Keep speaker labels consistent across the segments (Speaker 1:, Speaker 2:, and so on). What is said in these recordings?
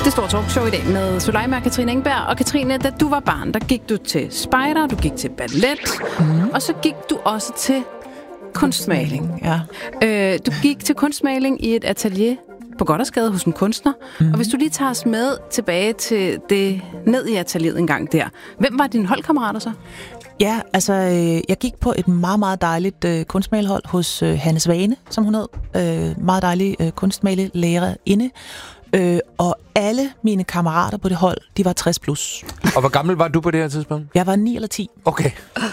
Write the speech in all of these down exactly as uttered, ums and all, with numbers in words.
Speaker 1: Det store talkshow i dag med Soleima og Katrine Engberg. Og Katrine, da du var barn, der gik du til spejder, du gik til ballet, mm. og så gik du også til kunstmaling.
Speaker 2: Ja.
Speaker 1: Øh, du gik til kunstmaling i et atelier på Gothersgade hos en kunstner. Mm. Og hvis du lige tager os med tilbage til det ned i atelieret en gang der. Hvem var dine holdkammerater så?
Speaker 2: Ja, altså, øh, jeg gik på et meget, meget dejligt øh, kunstmalhold hos øh, Hanne Svane, som hun hed. Øh, meget dejlig øh, kunstmalelærerinde. Øh, og alle mine kammerater på det hold, de var tres plus.
Speaker 3: Og hvor gammel var du på det her tidspunkt?
Speaker 2: Jeg var ni eller ti.
Speaker 3: Okay.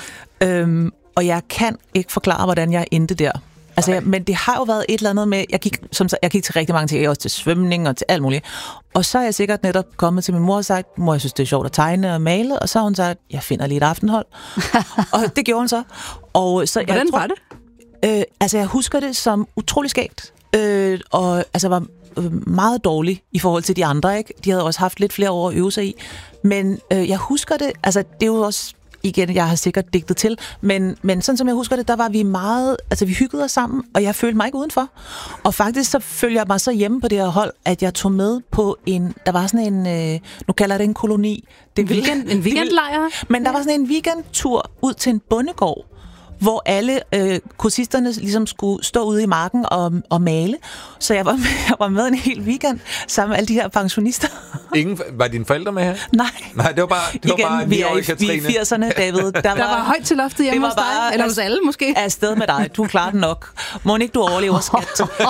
Speaker 2: Øhm, og jeg kan ikke forklare, hvordan jeg endte der. Altså, jeg, men det har jo været et eller andet med, jeg gik, som, jeg gik til rigtig mange ting, også til svømning og til alt muligt. Og så er jeg sikkert netop kommet til min mor og sagt, mor, jeg synes, det er sjovt at tegne og male. Og så har hun sagt, jeg finder lige et aftenhold. Og det gjorde hun så. Og så
Speaker 1: hvordan
Speaker 2: jeg tror,
Speaker 1: var det?
Speaker 2: Øh, altså, jeg husker det som utrolig skægt. Øh, og altså, var meget dårlig i forhold til de andre, ikke? De havde også haft lidt flere år at øve sig i. Men øh, jeg husker det, altså, det er jo også igen, jeg har sikkert digtet til, men, men sådan som jeg husker det, der var vi meget, altså vi hyggede os sammen, og jeg følte mig ikke udenfor. Og faktisk så følte jeg mig så hjemme på det her hold, at jeg tog med på en, der var sådan en, øh, nu kalder jeg det en koloni. Det
Speaker 1: vil, Weekend, en weekendlejr?
Speaker 2: Men der var sådan en weekendtur ud til en bondegård, hvor alle øh, kursisterne ligesom skulle stå ude i marken og, og male. Så jeg var, med, jeg var med en hel weekend sammen med alle de her pensionister.
Speaker 3: Ingen, var dine forældre med her?
Speaker 2: Nej.
Speaker 3: Nej, det var bare, det
Speaker 2: igen,
Speaker 3: var bare
Speaker 2: vi, er i,
Speaker 3: Katrine.
Speaker 2: vi er i firserne, David. Der,
Speaker 1: der var, var højt til loftet hjemme hos dig?
Speaker 2: Bare,
Speaker 1: eller hos alle måske?
Speaker 2: Afsted med dig. Du klarer den nok. Må ikke du overlever, skat.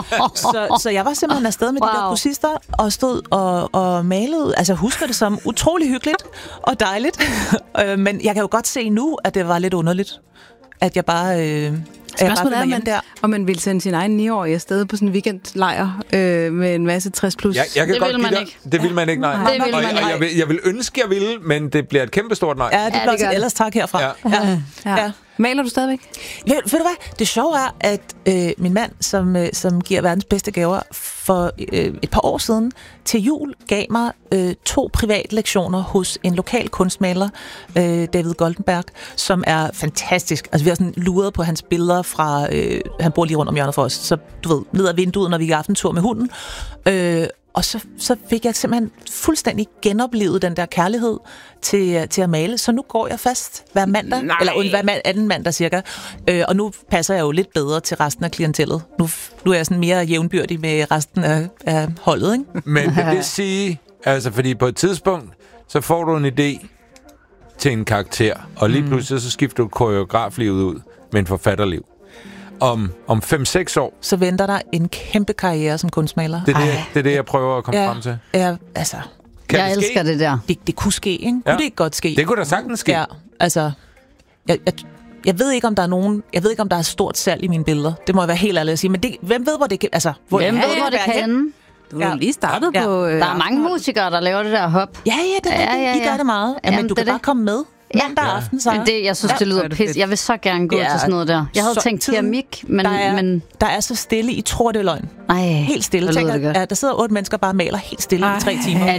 Speaker 2: så, så jeg var simpelthen afsted med wow. de der kursister og stod og, og malede. Altså jeg husker det som utrolig hyggeligt og dejligt. Men jeg kan jo godt se nu, at det var lidt underligt. At jeg bare... Øh,
Speaker 1: Spørgsmålet er, om man, om man ville sende sin egen niårige afsted på sådan en weekendlejr øh, med en masse tres plus.
Speaker 3: Ja, jeg kan
Speaker 4: det
Speaker 3: godt
Speaker 4: vil man
Speaker 3: dig.
Speaker 4: ikke.
Speaker 3: Det vil man ikke, nej.
Speaker 4: nej. Det vil man
Speaker 3: og, og jeg, vil, jeg vil ønske, jeg ville, men det bliver et kæmpestort nej.
Speaker 2: Ja, det bliver ja, ellers tak herfra. Ja.
Speaker 1: Ja. Ja. Ja. Maler du stadigvæk?
Speaker 2: Ved, ved du hvad? Det sjove er, at øh, min mand, som, øh, som giver verdens bedste gaver, for øh, et par år siden til jul gav mig øh, to private lektioner hos en lokal kunstmaler, øh, David Goldenberg, som er fantastisk. Altså vi har sådan luret på hans billeder fra, øh, han bor lige rundt om hjørnet for os, så du ved, ned ad vinduet, når vi gik aftentur med hunden. Øh, Og så, så fik jeg simpelthen fuldstændig genoplevet den der kærlighed til, til at male. Så nu går jeg fast hver mandag, Nej. eller hver mand, anden mandag cirka. Øh, og nu passer jeg jo lidt bedre til resten af klientellet. Nu, nu er jeg sådan mere jævnbyrdig med resten af, af holdet, ikke?
Speaker 3: Men vil det sige, altså fordi på et tidspunkt, så får du en idé til en karakter, og lige pludselig så skifter du koreograflivet ud med en forfatterliv. Om, om fem seks år.
Speaker 2: Så venter der en kæmpe karriere som kunstmaler.
Speaker 3: Det er det, det, er det jeg prøver at komme
Speaker 2: ja,
Speaker 3: frem til.
Speaker 2: Ja, altså...
Speaker 4: Kan jeg det elsker ske? Det der.
Speaker 2: Det, det kunne ske, ikke? Ja. Kunne det ikke godt ske?
Speaker 3: Det kunne da sagtens ske.
Speaker 2: Ja, altså... Jeg, jeg, jeg ved ikke, om der er nogen... Jeg ved ikke, om der er stort salg i mine billeder. Det må jeg være helt ærlig at sige. Men det, hvem ved, hvor det kan... Altså, hvor
Speaker 4: hvem
Speaker 2: det,
Speaker 4: ved, hvor det kan ende?
Speaker 1: Du har ja. lige startet
Speaker 2: ja.
Speaker 1: på... Øh,
Speaker 4: der er mange musikere, der laver det der hop.
Speaker 2: Ja, ja, det er ja, ja, ja. I gør det meget. Ja, men du kan bare komme med. Mandag
Speaker 4: ja.
Speaker 2: aften, så.
Speaker 4: Men det, jeg synes, ja. det lyder pis. Jeg vil så gerne gå ja. til sådan noget der. Jeg havde så tænkt keramik, men...
Speaker 2: Der er,
Speaker 4: men...
Speaker 2: der er så stille, I tror, det er løgn.
Speaker 4: Ej,
Speaker 2: helt stille. Tænker, ja, der sidder otte mennesker bare og maler helt stille Ej. i tre timer.